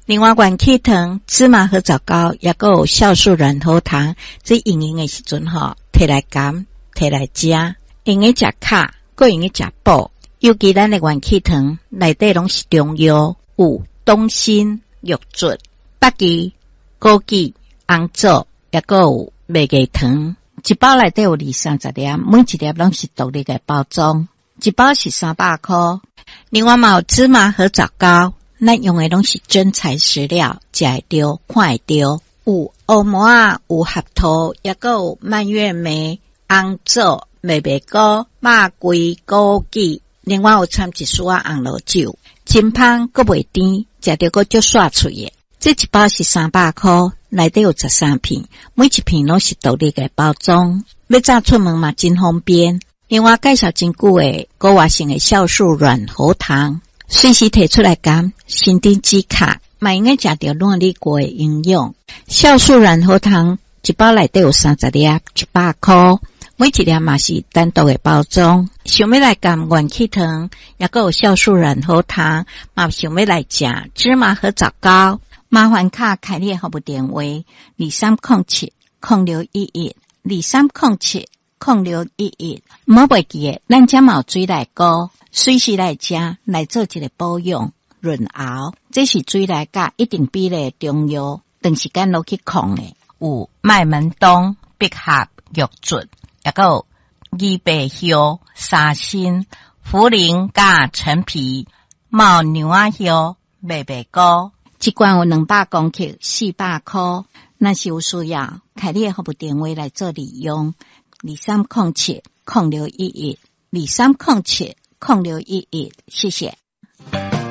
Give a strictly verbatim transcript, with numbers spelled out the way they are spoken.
另外元气糖、芝麻和枣膏，也还有酵素软喉糖，这用用的时阵吼，摕来甘，摕来食，用的食卡，还用的食补。尤其咱的元气糖内底拢是中药，有冬参、玉竹、北芪、枸杞、红枣，也还有麦芽糖。一包内底有二三十粒，每一粒拢是独立的包装，一包是三百块。另外嘛有芝麻和枣膏，咱用的拢是真材实料，食会到，看会到。有黑木仔，有合桃，也还有蔓越莓、红枣、麦芽膏、肉桂、枸杞。另外有掺一丝仔红萝酒，真香，阁袂甜，食着阁足爽脆的。这一包是三百块，内底有十三片，每一片拢是独立的包装。要早出门嘛真方便。另外介绍真久的高活性的酵素软喉糖，随时摕出来甘，身体止卡，嘛用个食到暖力过的营养。酵素软喉糖一包内底有三十粒，一百块。每一粒嘛是单独的包装。想要来甘元气糖，也还有酵素软喉糖，嘛想要来食芝麻和枣膏，麻烦卡开列服务电话二三零七零六一一二三零七零六一一。唔好袂记诶，咱遮嘛有水内膏，随时来食，来做一个保养润喉。这是水内加一定比例的中药，长时间落去控的，有麦门冬、百合、玉竹。也还有枇杷叶、沙参、茯苓加陈皮、猫牛仔叶、麦芽膏，一罐有两百公克，四百块。若是有需要，开你的服务电话来做利用，二三零七零六一一二三零七零六一一，谢谢。